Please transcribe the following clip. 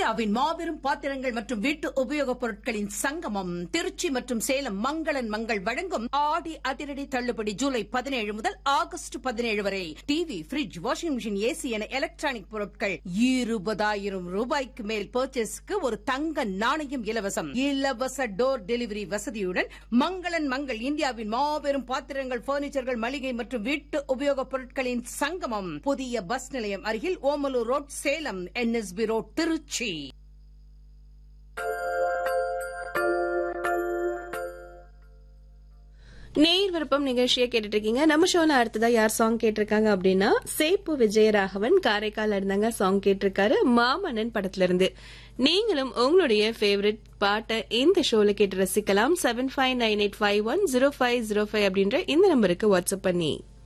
இந்தியாவின் மாபெரும் பாத்திரங்கள் மற்றும் வீட்டு உபயோகப் பொருட்களின் சங்கமம் திருச்சி மற்றும் சேலம் மங்களன் மங்கள் வழங்கும் ஆடி அதிரடி தள்ளுபடி ஜூலை 17 முதல் ஆகஸ்ட் 17 வரை TV, bridge, washing machine, AC என எலக்ட்ரானிக் பொருட்கள் 20,000 ரூபாய்க்கு மேல் பர்ச்சேஸ்க்கு ஒரு தங்க நாணயம் இலவசம். இலவச டோர் டெலிவரி வசதியுடன் மங்களன் மங்கள் இந்தியாவின் மாபெரும் பாத்திரங்கள், பர்னிச்சர்கள், மளிகை மற்றும் வீட்டு உபயோகப் பொருட்களின் சங்கமம். புதிய பஸ் நிலையம் அருகில் Omalur road, Salem. NSB road, Trichy. நேர் விருப்பம் நிகழ்ச்சியை கேட்டுட்டு இருக்கீங்க. நம்ம ஷோல அடுத்ததா யார் சாங் கேட்டிருக்காங்க அப்படின்னா சேப்பு விஜயராகவன் காரைக்கால் இருந்தாங்க. சாங் கேட்டிருக்காரு மாமன்னன் படத்துல இருந்து. நீங்களும் உங்களுடைய ஃபேவரட் பாட்டை இந்த ஷோல கேட்டு ரசிக்கலாம். 7598510505 அப்படின்ற இந்த நம்பருக்கு வாட்ஸ்அப் பண்ணி.